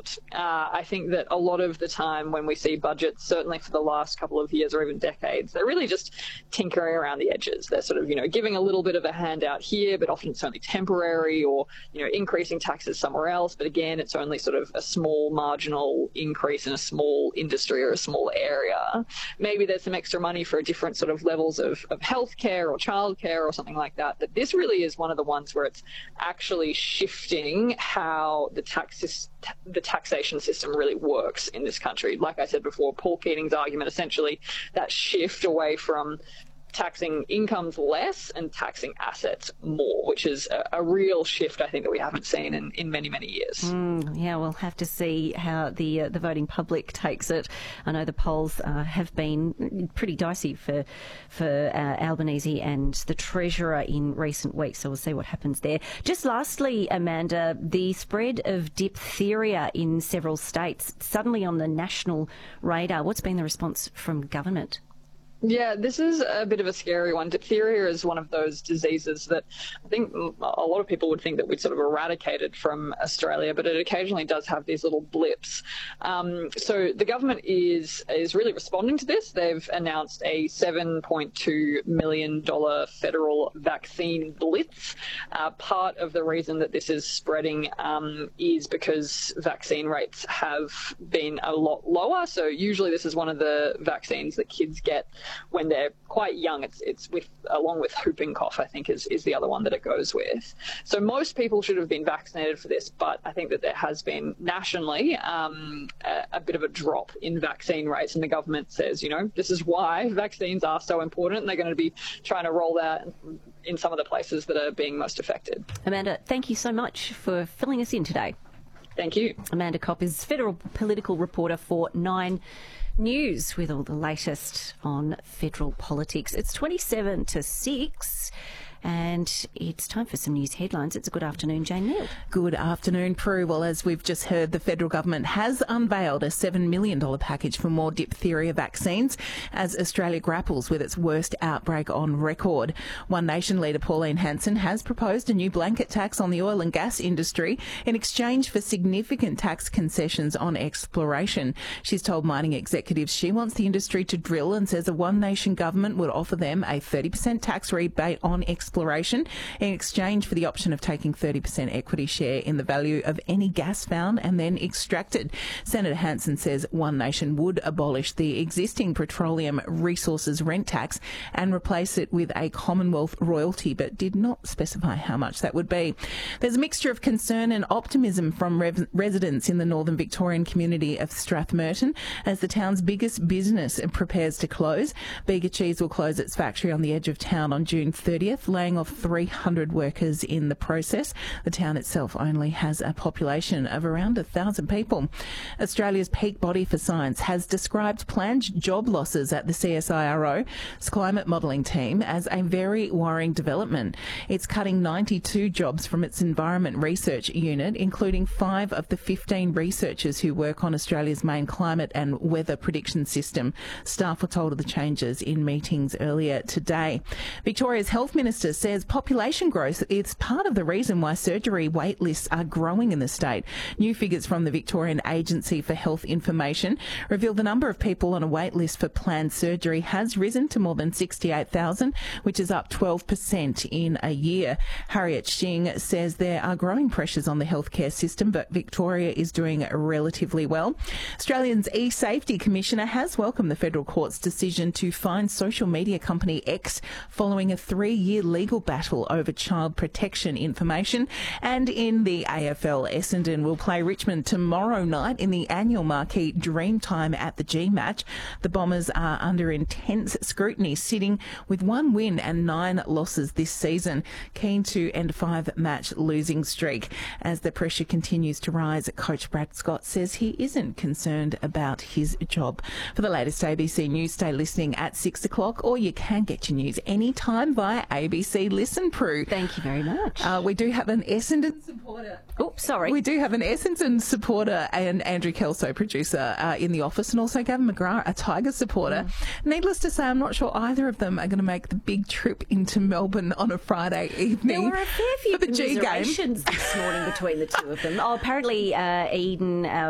not. I think that a lot of the time when we see budgets, certainly for the last couple of years or even decades, they're really just tinkering around the edges. They're sort of, giving a little bit of a handout here, but often it's only temporary, or, increasing taxes somewhere else. But again, it's only sort of a small marginal increase in a small industry or a small area. Maybe there's some extra money for different sort of levels of healthcare or childcare or something like that. But this really is one of the ones where it's actually shifting how the taxation system really works in this country. Like I said before, Paul Keating's argument, essentially that shift away from taxing incomes less and taxing assets more, which is a real shift, I think, that we haven't seen in many, many years. Yeah, we'll have to see how the voting public takes it. I know the polls have been pretty dicey for Albanese and the Treasurer in recent weeks, so we'll see what happens there. Just lastly, Amanda, the spread of diphtheria in several states suddenly on the national radar. What's been the response from government? Yeah, this is a bit of a scary one. Diphtheria is one of those diseases that I think a lot of people would think that we'd sort of eradicated from Australia, but it occasionally does have these little blips. So the government is really responding to this. They've announced a $7.2 million federal vaccine blitz. Part of the reason that this is spreading is because vaccine rates have been a lot lower. So usually this is one of the vaccines that kids get when they're quite young. It's along with whooping cough, I think, is the other one that it goes with. So most people should have been vaccinated for this, but I think that there has been nationally a bit of a drop in vaccine rates, and the government says, this is why vaccines are so important, and they're going to be trying to roll that in some of the places that are being most affected. Amanda, thank you so much for filling us in today. Thank you. Amanda Kopp is federal political reporter for Nine News with all the latest on federal politics. It's 27 to 6. And it's time for some news headlines. It's a good afternoon, Jane Neal. Good afternoon, Prue. Well, as we've just heard, the federal government has unveiled a $7 million package for more diphtheria vaccines as Australia grapples with its worst outbreak on record. One Nation leader Pauline Hanson has proposed a new blanket tax on the oil and gas industry in exchange for significant tax concessions on exploration. She's told mining executives she wants the industry to drill and says a One Nation government would offer them a 30% tax rebate on exploration in exchange for the option of taking 30% equity share in the value of any gas found and then extracted. Senator Hanson says One Nation would abolish the existing petroleum resources rent tax and replace it with a Commonwealth royalty, but did not specify how much that would be. There's a mixture of concern and optimism from residents in the northern Victorian community of Strathmerton as the town's biggest business prepares to close. Bega Cheese will close its factory on the edge of town on June 30th, laying off 300 workers in the process. The town itself only has a population of around 1,000 people. Australia's peak body for science has described planned job losses at the CSIRO's climate modelling team as a very worrying development. It's cutting 92 jobs from its environment research unit, including 5 of the 15 researchers who work on Australia's main climate and weather prediction system. Staff were told of the changes in meetings earlier today. Victoria's Health Minister says population growth is part of the reason why surgery wait lists are growing in the state. New figures from the Victorian Agency for Health Information reveal the number of people on a wait list for planned surgery has risen to more than 68,000, which is up 12% in a year. Harriet Shing says there are growing pressures on the healthcare system, but Victoria is doing relatively well. Australia's e-Safety Commissioner has welcomed the Federal Court's decision to fine social media company X following a 3-year legal battle over child protection information. And in the AFL, Essendon will play Richmond tomorrow night in the annual marquee Dreamtime at the G match. The Bombers are under intense scrutiny, sitting with 1 win and 9 losses this season, keen to end a 5-match losing streak. As the pressure continues to rise, Coach Brad Scott says he isn't concerned about his job. For the latest ABC News, stay listening at 6 o'clock, or you can get your news anytime via ABC Listen, Prue. Thank you very much. We do have an Essendon supporter. Oops, sorry. We do have an Essendon supporter and Andrew Kelso, producer, in the office, and also Gavin McGrath, a Tigers supporter. Needless to say, I'm not sure either of them are going to make the big trip into Melbourne on a Friday evening. There were a fair few for the G game this morning between the two of them. Oh, apparently Eden,